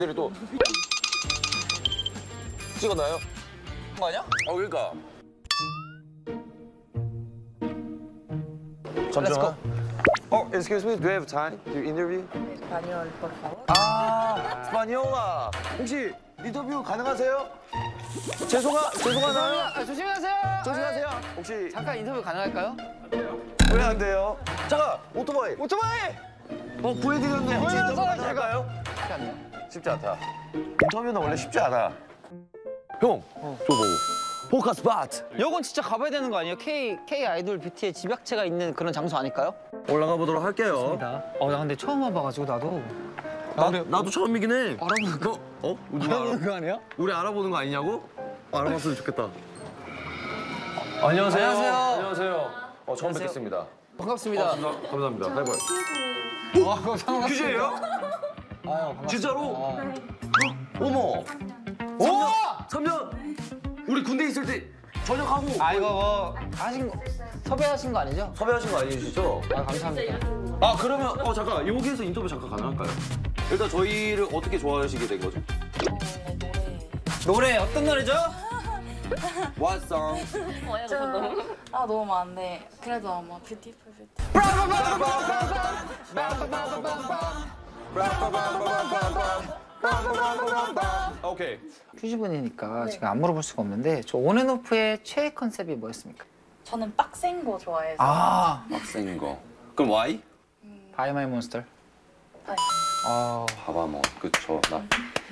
또 찍었나요? 거 아니야? 그러니까. 잠시만. Excuse me, do you have time to interview? Español, por favor. 스파니올라. 혹시 인터뷰 가능하세요? 죄송하나요? 조심하세요. 조심하세요. 혹시 잠깐 인터뷰 가능할까요? 왜 안 돼요? 잠깐, 오토바이. 구해드렸는데 혹시 인터뷰 가능할까요? 쉽지 않네요. 쉽지 않다. 인터뷰는 원래 쉽지 않아. 형, 저 보고. 포카 스팟. 요건 진짜 가봐야 되는 거 아니에요? K 아이돌 뷰티의 집약체가 있는 그런 장소 아닐까요? 올라가 보도록 할게요. 나 근데 처음 와봐가지고 나도. 나도 처음이긴 해. 알아보는 거. 알아보는 거 아니야? 우리 알아보는 거 아니냐고? 알아봤으면 좋겠다. 안녕하세요. 안녕하세요. 처음 안녕하세요. 뵙겠습니다. 반갑습니다. 감사합니다. 하이바이. 반갑습니다. 퀴즈예요? 아유, 반갑습니다. 진짜로? 어머. 3년. 우리 군대 있을 때 전역하고. 이거 뭐 섭외하신 거 아니죠? 섭외하신 거 아니시죠? 감사합니다. 그러면 잠깐 여기에서 인터뷰 잠깐 가능할까요? 일단 저희를 어떻게 좋아하시게 된 거죠? 노래 어떤 노래죠? What song? 너무 많은데 그래도 아마 뷰티풀 뷰티. 오케이. 퓨즈분이니까 제가 안 물어볼 수가 없는데 저 온앤오프의 최애 컨셉이 뭐였습니까? 저는 빡센 거 좋아해서. 빡센 거. 그럼 Y? 바이 마이 몬스터. 네. 봐봐 뭐 그쵸 나.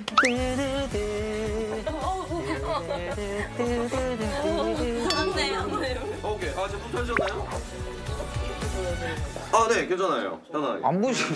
오케이. 제품 찾으셨나요? 네, 괜찮아요. 편하게. 안 보시고.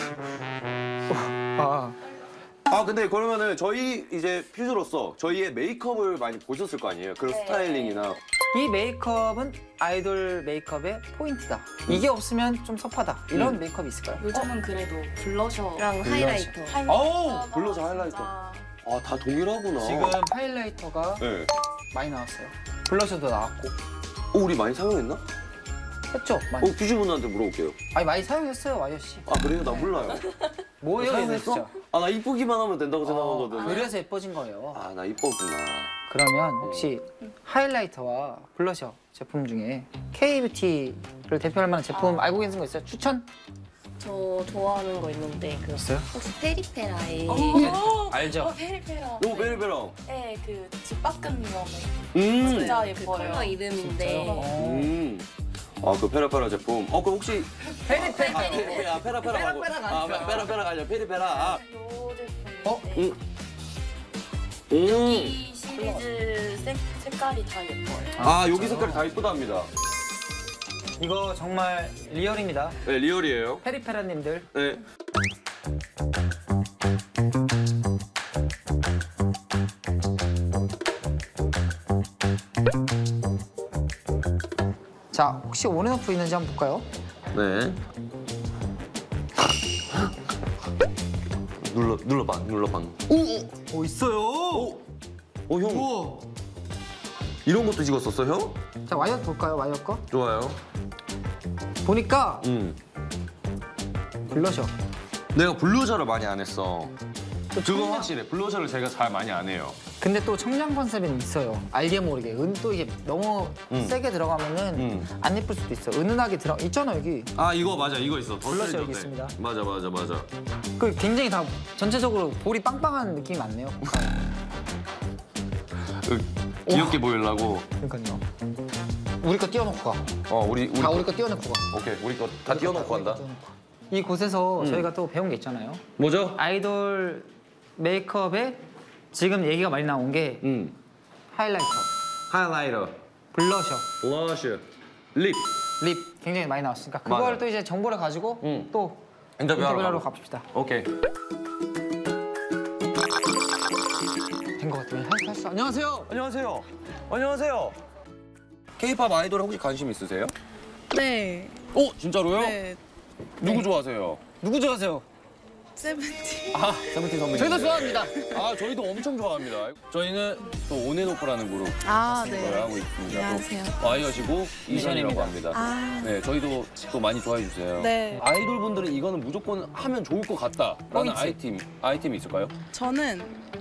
근데 그러면은 저희 이제 퓨즈로서 저희의 메이크업을 많이 보셨을 거 아니에요? 그런 스타일링이나. 이 메이크업은 아이돌 메이크업의 포인트다. 이게 없으면 좀 섭하다. 이런 메이크업이 있을까요? 요즘은 그래도 블러셔랑 하이라이터. 블러셔 하이라이터. 다 동일하구나. 지금 하이라이터가 네. 많이 나왔어요. 블러셔도 나왔고. 우리 많이 사용했나? 했죠? 많이. 퓨즈분한테 물어볼게요. 많이 사용했어요, 와이어 씨. 그래요? 나 몰라요. 뭐예요, 사용했어? 진짜? 나 이쁘기만 하면 된다고 생각하거든. 그래서 예뻐진 거예요. 나 이뻤구나. 그러면 혹시 하이라이터와 블러셔 제품 중에 K-뷰티를 대표할 만한 제품 알고 계신 거 있어요? 추천? 저 좋아하는 거 있는데 있어요? 혹시 페리페라의 알죠? 페리페라. 베리베랑. 네, 그 집밥금 위험해. 음. 진짜 그 예뻐요. 컬러 이름인데 그 페라페라 제품. 그럼 혹시 페리페라. 페라페라 말고. 페라페라 아니야. 페리페라. 요 제품인데 이 이 시리즈 색깔이 다 예뻐요. 여기 색깔이 다 이쁘답니다. 이거 정말 리얼입니다. 네, 리얼이에요. 페리페라님들. 네. 자, 혹시 온앤오프 있는지 한번 볼까요? 네. 눌러봐. 오, 있어요. 형. 우와. 이런 것도 찍었었어, 형? 자, 와이어 볼까요, 와이어 거? 좋아요. 보니까 블러셔. 내가 블루셔를 많이 안 했어. 그건 확실해. 블루셔를 제가 잘 많이 안 해요. 근데 또 청량 컨셉은 있어요. 알게 모르게. 또 이게 너무 세게 들어가면은 안 예쁠 수도 있어. 은은하게 있잖아, 여기. 이거 맞아. 이거 있어. 블러셔 여기 있습니다. 맞아. 그 굉장히 다 전체적으로 볼이 빵빵한 느낌이 많네요. 귀엽게 보이려고. 그러니까요. 우리 거 띄워놓고 가. 우리 다 우리 거 띄워놓고 가. 오케이. 우리 거 다 띄워놓고 간다. 이 곳에서 저희가 또 배운 게 있잖아요. 뭐죠? 아이돌 메이크업에 지금 얘기가 많이 나온 게 하이라이터, 하이라이터, 블러셔, 블러셔, 립. 립 굉장히 많이 나왔으니까 그걸 맞아. 또 이제 정보를 가지고 또 인터뷰하러 갑시다. 오케이. 된 것 같아요. 할수 안녕하세요. 안녕하세요. K-팝 아이돌 혹시 관심 있으세요? 네. 진짜로요? 네. 누구 좋아하세요? 누구 좋아하세요? 세븐틴. 아, 세븐틴 선배님. 저희도 좋아합니다. 아, 저희도 엄청 좋아합니다. 저희는 또 온앤오프라는 그룹 아, 을 하고 있습니다. 안녕하세요. 또 와이어시고 이션이라고 합니다. 아. 네, 저희도 또 많이 좋아해 주세요. 네. 아이돌 분들은 이거는 무조건 하면 좋을 것 같다라는 포인트. 아이템이 있을까요? 저는